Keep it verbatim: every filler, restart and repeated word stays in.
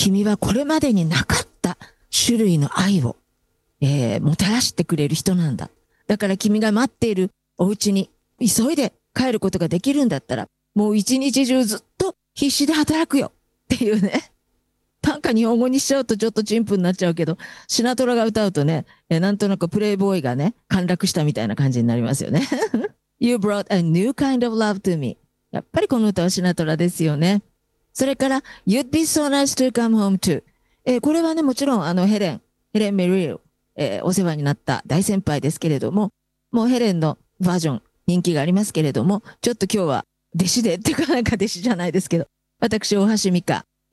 君はこれまでになかった種類の愛を、えー、もたらしてくれる人なんだ。だから君が待っているお家に急いで帰ることができるんだったら、もう一日中ずっと必死で働くよっていうね。なんか日本語にしちゃうとちょっと陳腐になっちゃうけど、シナトラが歌うとね、えなんとなくプレイボーイがね、陥落したみたいな感じになりますよね。You brought a new kind of love to me. やっぱりこの歌はシナトラですよね。それから、You'd be so nice to come home too. えー、これはね、もちろんあのヘレン、ヘレン・メリル、えー、お世話になった大先輩ですけれども、もうヘレンのバージョン人気がありますけれども、ちょっと今日は弟子でっていうかなんか弟子じゃないですけど、私、大橋美香、